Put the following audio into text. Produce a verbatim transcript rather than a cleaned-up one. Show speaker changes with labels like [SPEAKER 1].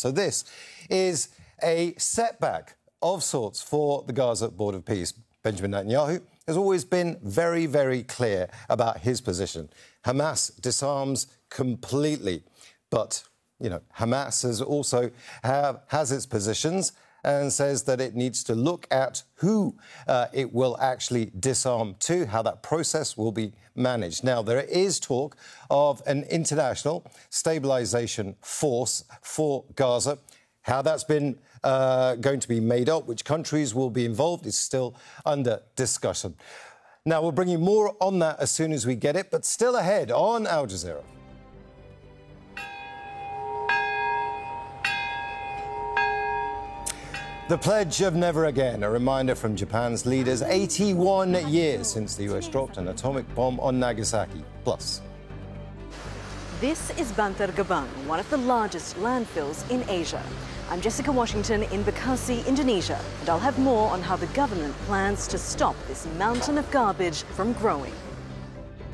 [SPEAKER 1] So this is a setback of sorts for the Gaza Board of Peace. Benjamin Netanyahu has always been very, very clear about his position. Hamas disarms completely. But, you know, Hamas has also have, has its positions and says that it needs to look at who uh, it will actually disarm to, how that process will be managed. Now, there is talk of an international stabilisation force for Gaza. How that's been uh, going to be made up, which countries will be involved, is still under discussion. Now, we'll bring you more on that as soon as we get it, but still ahead on Al Jazeera. The Pledge of Never Again, a reminder from Japan's leaders eighty-one years since the U S dropped an atomic bomb on Nagasaki. Plus,
[SPEAKER 2] this is Bantar Gebang, one of the largest landfills in Asia. I'm Jessica Washington in Bekasi, Indonesia, and I'll have more on how the government plans to stop this mountain of garbage from growing.